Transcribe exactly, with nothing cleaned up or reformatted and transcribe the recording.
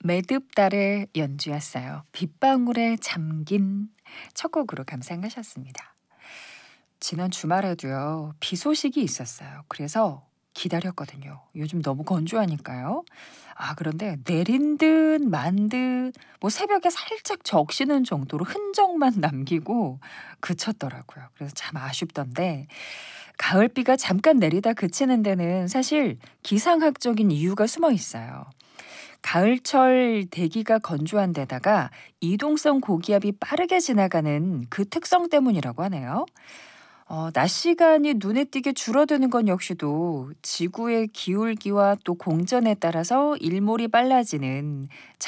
매듭달의 연주였어요. 빗방울에 잠긴 첫 곡으로 감상하셨습니다. 지난 주말에도요. 비 소식이 있었어요. 그래서 기다렸거든요. 요즘 너무 건조하니까요. 아 그런데 내린 듯 만 듯 뭐 새벽에 살짝 적시는 정도로 흔적만 남기고 그쳤더라고요. 그래서 참 아쉽던데 가을비가 잠깐 내리다 그치는 데는 사실 기상학적인 이유가 숨어 있어요. 가을철 대기가 건조한 데다가 이동성 고기압이 빠르게 지나가는 그 특성 때문이라고 하네요. 어, 낮 시간이 눈에 띄게 줄어드는 건 역시도 지구의 기울기와 또 공전에 따라서 일몰이 빨라지는